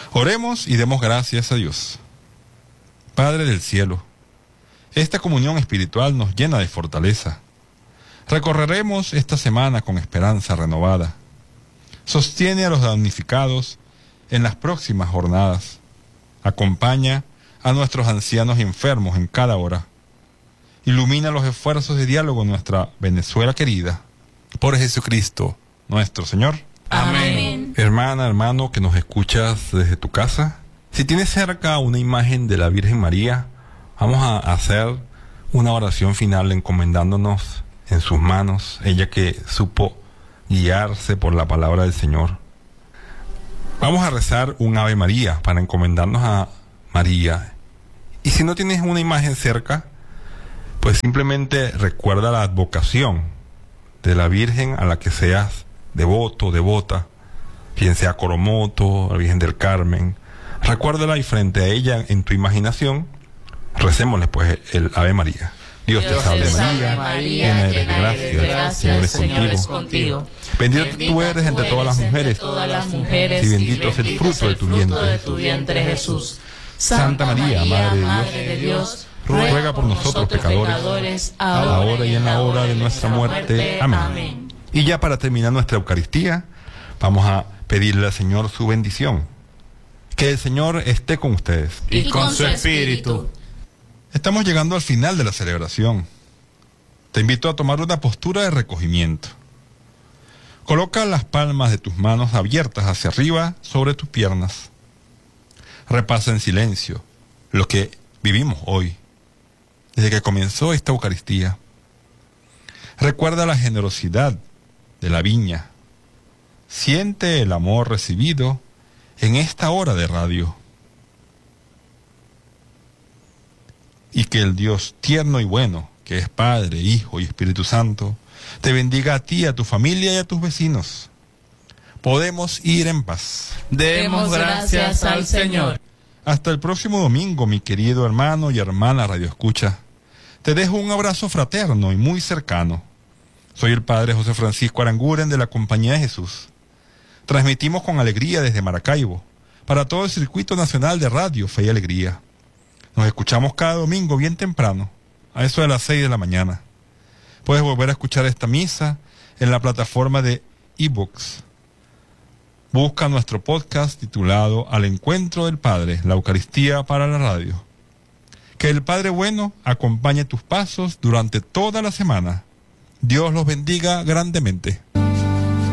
Oremos y demos gracias a Dios. Padre del cielo, esta comunión espiritual nos llena de fortaleza. Recorreremos esta semana con esperanza renovada. Sostiene a los damnificados en las próximas jornadas. Acompaña a nuestros ancianos enfermos en cada hora. Ilumina los esfuerzos de diálogo en nuestra Venezuela querida. Por Jesucristo, nuestro Señor. Amén. Hermana, hermano, que nos escuchas desde tu casa, si tienes cerca una imagen de la Virgen María, vamos a hacer una oración final encomendándonos en sus manos, ella que supo guiarse por la palabra del Señor. Vamos a rezar un Ave María para encomendarnos a María. Y si no tienes una imagen cerca, pues simplemente recuerda la advocación de la Virgen a la que seas devoto, devota, quien sea Coromoto, la Virgen del Carmen. Recuérdala y frente a ella en tu imaginación, recémosle pues el Ave María. Dios te salve María, llena eres de gracia, el Señor es contigo. Bendita tú eres entre todas las mujeres, y bendito es el fruto de tu vientre, Jesús. Santa María, Madre de Dios, ruega por nosotros pecadores, ahora y en la hora de nuestra muerte. Amén. Y ya para terminar nuestra Eucaristía, vamos a pedirle al Señor su bendición. Que el Señor esté con ustedes. Y con su espíritu. Estamos llegando al final de la celebración. Te invito a tomar una postura de recogimiento. Coloca las palmas de tus manos abiertas hacia arriba sobre tus piernas. Repasa en silencio lo que vivimos hoy, desde que comenzó esta Eucaristía. Recuerda la generosidad de la viña. Siente el amor recibido en esta hora de radio. Y que el Dios tierno y bueno, que es Padre, Hijo y Espíritu Santo, te bendiga a ti, a tu familia y a tus vecinos. Podemos ir en paz. Demos gracias al Señor. Hasta el próximo domingo, mi querido hermano y hermana Radio Escucha. Te dejo un abrazo fraterno y muy cercano. Soy el Padre José Francisco Aranguren de la Compañía de Jesús. Transmitimos con alegría desde Maracaibo, para todo el circuito nacional de radio Fe y Alegría. Nos escuchamos cada domingo bien temprano, a eso de las 6 de la mañana. Puedes volver a escuchar esta misa en la plataforma de iVoox. Busca nuestro podcast titulado Al Encuentro del Padre, la Eucaristía para la radio. Que el Padre bueno acompañe tus pasos durante toda la semana. Dios los bendiga grandemente.